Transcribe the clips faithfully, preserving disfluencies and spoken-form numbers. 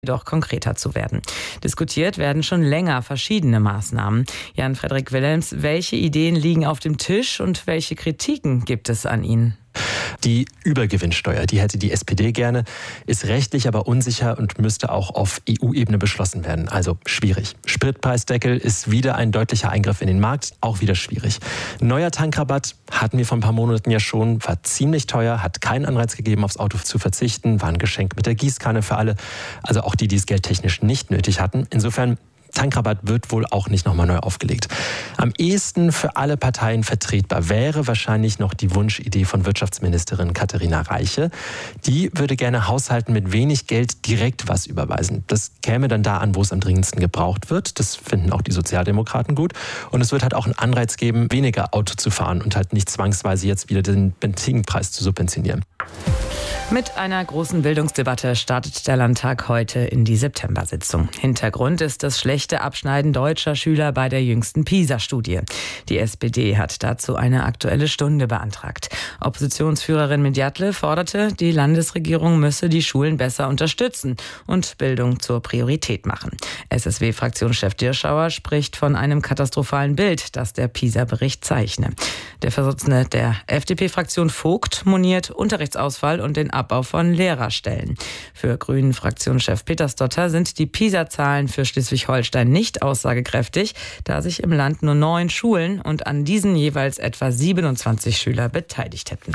doch konkreter zu werden. Diskutiert werden schon länger verschiedene Maßnahmen. Jan-Frederik Wilhelms, welche Ideen liegen auf dem Tisch und welche Kritiken gibt es an ihnen? Die Übergewinnsteuer, die hätte die S P D gerne, ist rechtlich aber unsicher und müsste auch auf E U-Ebene beschlossen werden. Also schwierig. Spritpreisdeckel ist wieder ein deutlicher Eingriff in den Markt, auch wieder schwierig. Neuer Tankrabatt hatten wir vor ein paar Monaten ja schon, war ziemlich teuer, hat keinen Anreiz gegeben, aufs Auto zu verzichten, war ein Geschenk mit der Gießkanne für alle, also auch die, die es geldtechnisch nicht nötig hatten. Insofern Tankrabatt wird wohl auch nicht nochmal neu aufgelegt. Am ehesten für alle Parteien vertretbar wäre wahrscheinlich noch die Wunschidee von Wirtschaftsministerin Katharina Reiche. Die würde gerne Haushalten mit wenig Geld direkt was überweisen. Das käme dann da an, wo es am dringendsten gebraucht wird. Das finden auch die Sozialdemokraten gut. Und es wird halt auch einen Anreiz geben, weniger Auto zu fahren und halt nicht zwangsweise jetzt wieder den Benzinpreis zu subventionieren. Mit einer großen Bildungsdebatte startet der Landtag heute in die September-Sitzung. Hintergrund ist das schlechte Abschneiden deutscher Schüler bei der jüngsten PISA-Studie. Die S P D hat dazu eine Aktuelle Stunde beantragt. Oppositionsführerin Medjatle forderte, die Landesregierung müsse die Schulen besser unterstützen und Bildung zur Priorität machen. S S W-Fraktionschef Dirschauer spricht von einem katastrophalen Bild, das der PISA-Bericht zeichne. Der Vorsitzende der F D P-Fraktion Vogt moniert Unterrichtsausfall und den Abbau von Lehrerstellen. Für Grünen-Fraktionschef Petersdotter sind die PISA-Zahlen für Schleswig-Holstein nicht aussagekräftig, da sich im Land nur neun Schulen und an diesen jeweils etwa siebenundzwanzig Schüler beteiligt hätten.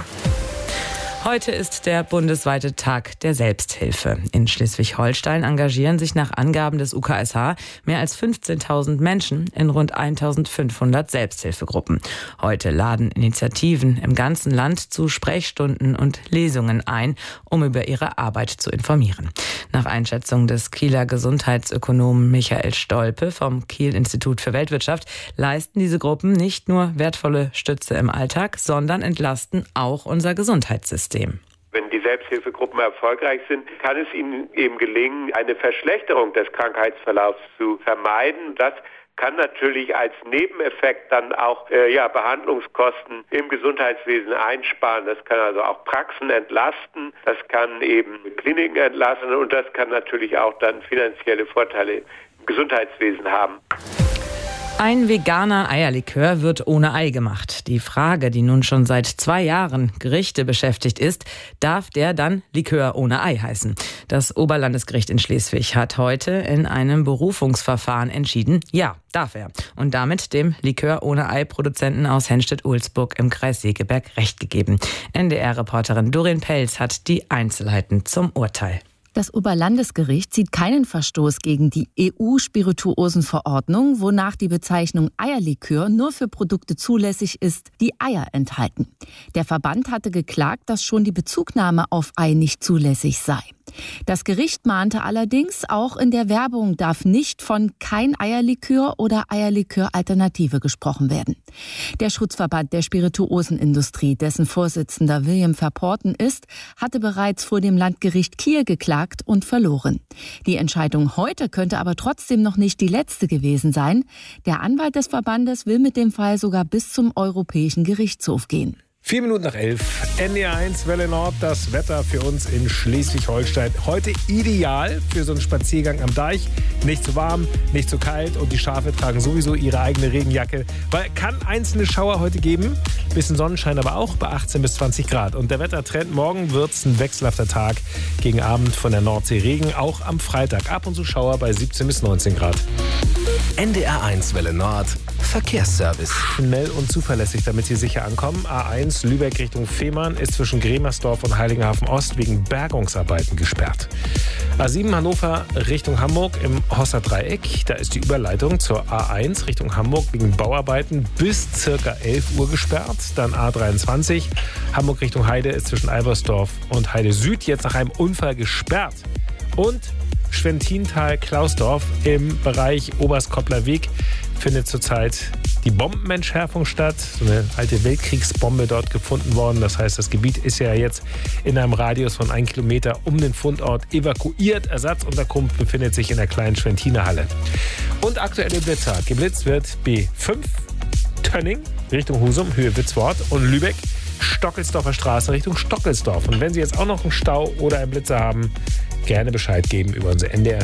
Heute ist der bundesweite Tag der Selbsthilfe. In Schleswig-Holstein engagieren sich nach Angaben des U K S H mehr als fünfzehntausend Menschen in rund eintausendfünfhundert Selbsthilfegruppen. Heute laden Initiativen im ganzen Land zu Sprechstunden und Lesungen ein, um über ihre Arbeit zu informieren. Nach Einschätzung des Kieler Gesundheitsökonomen Michael Stolpe vom Kiel-Institut für Weltwirtschaft leisten diese Gruppen nicht nur wertvolle Stütze im Alltag, sondern entlasten auch unser Gesundheitssystem. Wenn die Selbsthilfegruppen erfolgreich sind, kann es ihnen eben gelingen, eine Verschlechterung des Krankheitsverlaufs zu vermeiden. Das kann natürlich als Nebeneffekt dann auch äh, ja, Behandlungskosten im Gesundheitswesen einsparen. Das kann also auch Praxen entlasten, das kann eben Kliniken entlasten und das kann natürlich auch dann finanzielle Vorteile im Gesundheitswesen haben. Ein veganer Eierlikör wird ohne Ei gemacht. Die Frage, die nun schon seit zwei Jahren Gerichte beschäftigt ist, darf der dann Likör ohne Ei heißen? Das Oberlandesgericht in Schleswig hat heute in einem Berufungsverfahren entschieden, ja, darf er. Und damit dem Likör ohne Ei-Produzenten aus Henstedt-Ulzburg im Kreis Segeberg Recht gegeben. N D R-Reporterin Doreen Pelz hat die Einzelheiten zum Urteil. Das Oberlandesgericht sieht keinen Verstoß gegen die E U-Spirituosenverordnung, wonach die Bezeichnung Eierlikör nur für Produkte zulässig ist, die Eier enthalten. Der Verband hatte geklagt, dass schon die Bezugnahme auf Ei nicht zulässig sei. Das Gericht mahnte allerdings, auch in der Werbung darf nicht von kein Eierlikör oder Eierlikör-Alternative gesprochen werden. Der Schutzverband der Spirituosenindustrie, dessen Vorsitzender William Verporten ist, hatte bereits vor dem Landgericht Kiel geklagt und verloren. Die Entscheidung heute könnte aber trotzdem noch nicht die letzte gewesen sein. Der Anwalt des Verbandes will mit dem Fall sogar bis zum Europäischen Gerichtshof gehen. Vier Minuten nach elf, N D R eins, Welle Nord, das Wetter für uns in Schleswig-Holstein. Heute ideal für so einen Spaziergang am Deich. Nicht zu warm, nicht zu kalt und die Schafe tragen sowieso ihre eigene Regenjacke. Weil kann einzelne Schauer heute geben, bisschen Sonnenschein aber auch bei achtzehn bis zwanzig Grad. Und der Wettertrend, morgen wird es ein wechselhafter Tag. Gegen Abend von der Nordsee Regen, auch am Freitag ab und zu Schauer bei siebzehn bis neunzehn Grad. N D R eins Welle Nord, Verkehrsservice. Schnell und zuverlässig, damit Sie sicher ankommen. A eins Lübeck Richtung Fehmarn ist zwischen Gremersdorf und Heiligenhafen Ost wegen Bergungsarbeiten gesperrt. A sieben Hannover Richtung Hamburg im Hosser Dreieck. Da ist die Überleitung zur A eins Richtung Hamburg wegen Bauarbeiten bis circa elf Uhr gesperrt. Dann A dreiundzwanzig Hamburg Richtung Heide ist zwischen Albersdorf und Heide Süd jetzt nach einem Unfall gesperrt. Und Schwentintal-Klausdorf im Bereich Oberstkoppler Weg findet zurzeit die Bombenentschärfung statt. So eine alte Weltkriegsbombe dort gefunden worden. Das heißt, das Gebiet ist ja jetzt in einem Radius von einem Kilometer um den Fundort evakuiert. Ersatzunterkunft befindet sich in der kleinen Schwentiner Halle. Und aktuelle Blitzer. Geblitzt wird B fünf Tönning Richtung Husum, Höhe Witzwort und Lübeck. Stockelsdorfer Straße Richtung Stockelsdorf. Und wenn Sie jetzt auch noch einen Stau oder einen Blitzer haben, gerne Bescheid geben über unsere N D R